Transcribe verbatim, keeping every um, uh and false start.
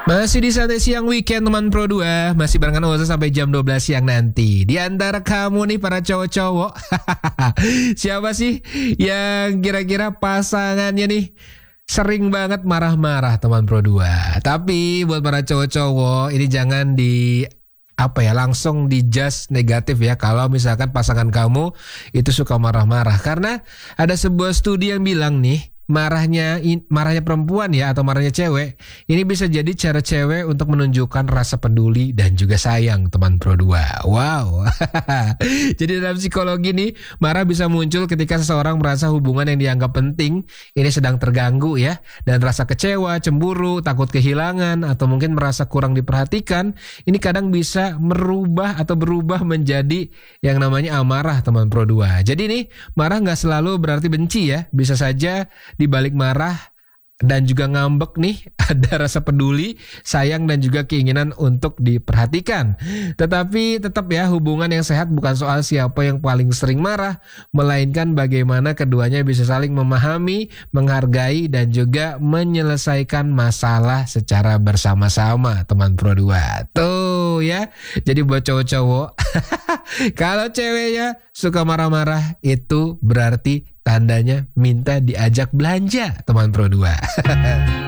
Masih di Santai Siang Weekend teman Pro dua. Masih barengan Oza sampai jam dua belas siang nanti. Di antara kamu nih para cowok-cowok, siapa sih yang kira-kira pasangannya nih sering banget marah-marah teman Pro dua? Tapi buat para cowok-cowok ini jangan di apa ya langsung dijudge negatif ya kalau misalkan pasangan kamu itu suka marah-marah, karena ada sebuah studi yang bilang nih marahnya marahnya perempuan ya atau marahnya cewek ini bisa jadi cara cewek untuk menunjukkan rasa peduli dan juga sayang teman Pro dua. Wow. Jadi dalam psikologi nih, marah bisa muncul ketika seseorang merasa hubungan yang dianggap penting ini sedang terganggu ya, dan rasa kecewa, cemburu, takut kehilangan atau mungkin merasa kurang diperhatikan ini kadang bisa merubah atau berubah menjadi yang namanya amarah teman Pro dua. Jadi nih, marah nggak selalu berarti benci ya, bisa saja di balik marah dan juga ngambek nih ada rasa peduli, sayang dan juga keinginan untuk diperhatikan. Tetapi tetap ya, hubungan yang sehat bukan soal siapa yang paling sering marah, melainkan bagaimana keduanya bisa saling memahami, menghargai dan juga menyelesaikan masalah secara bersama-sama teman Pro dua. Tuh ya. Jadi buat cowok-cowok kalau ceweknya suka marah-marah itu berarti tandanya minta diajak belanja teman Pro dua.